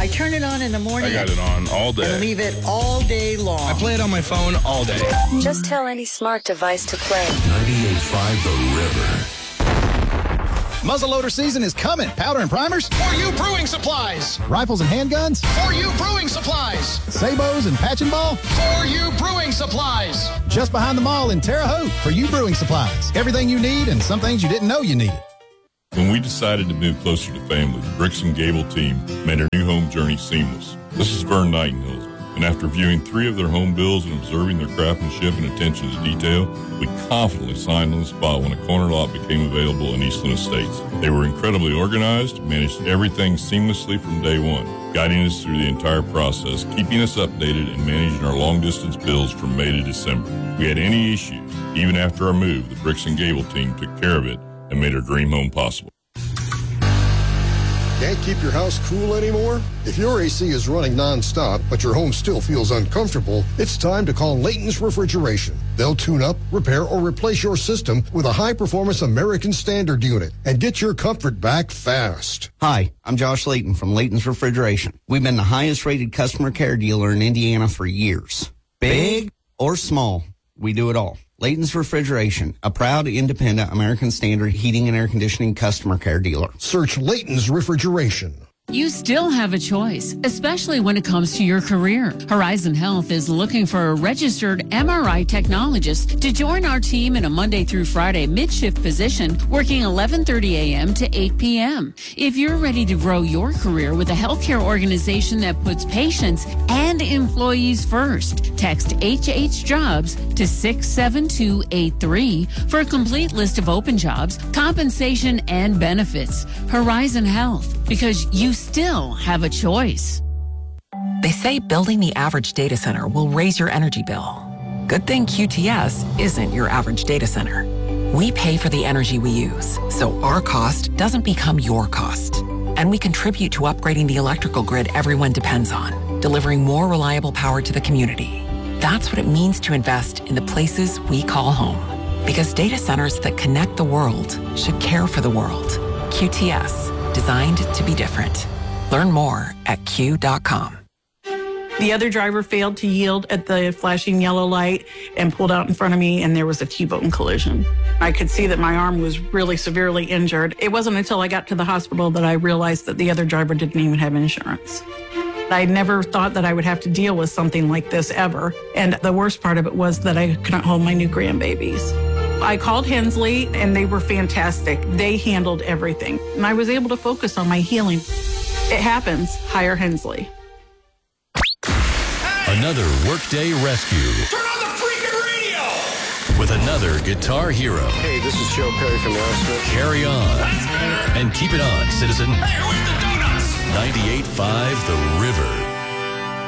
I turn it on in the morning. I got it on all day. And leave it all day long. I play it on my phone all day. Just tell any smart device to play 98.5 The River. Muzzleloader season is coming. Powder and primers. For you brewing supplies. Rifles and handguns. For you brewing supplies. Sabos and patch and ball. For you brewing supplies. Just behind the mall in Terre Haute for you brewing supplies. Everything you need and some things you didn't know you needed. When we decided to move closer to family, the Bricks and Gable team made our new home journey seamless. This is Vern Nightingale, and after viewing 3 of their home builds and observing their craftsmanship and attention to detail, we confidently signed on the spot when a corner lot became available in Eastland Estates. They were incredibly organized, managed everything seamlessly from day one, guiding us through the entire process, keeping us updated, and managing our long-distance builds from May to December. If we had any issues, even after our move, the Bricks and Gable team took care of it and made our dream home possible. Can't keep your house cool anymore? If your AC is running nonstop, but your home still feels uncomfortable, it's time to call Layton's Refrigeration. They'll tune up, repair, or replace your system with a high-performance American Standard unit and get your comfort back fast. Hi, I'm Josh Layton from Layton's Refrigeration. We've been the highest-rated customer care dealer in Indiana for years. Big or small, we do it all. Layton's Refrigeration, a proud, independent American Standard heating and air conditioning customer care dealer. Search Layton's Refrigeration. You still have a choice, especially when it comes to your career. Horizon Health is looking for a registered MRI technologist to join our team in a Monday through Friday mid-shift position, working 11:30 a.m. to 8 p.m. If you're ready to grow your career with a healthcare organization that puts patients and employees first, text HH Jobs to 67283 for a complete list of open jobs, compensation, and benefits. Horizon Health, because you still have a choice. They say building the average data center will raise your energy bill. Good thing QTS isn't your average data center. We pay for the energy we use, so our cost doesn't become your cost. And we contribute to upgrading the electrical grid everyone depends on, delivering more reliable power to the community. That's what it means to invest in the places we call home. Because data centers that connect the world should care for the world. QTS. Designed to be different. Learn more at Q.com. The other driver failed to yield at the flashing yellow light and pulled out in front of me, and there was a T-bone collision. I could see that my arm was really severely injured. It wasn't until I got to the hospital that I realized that the other driver didn't even have insurance. I never thought that I would have to deal with something like this ever. And the worst part of it was that I couldn't hold my new grandbabies. I called Hensley, and they were fantastic. They handled everything, and I was able to focus on my healing. It happens. Hire Hensley. Another Workday rescue. Turn on the freaking radio! With another guitar hero. Hey, this is Joe Perry from Aerosmith. Carry on. That's better. And keep it on, citizen. Hey, where's the donuts? 98.5 The River.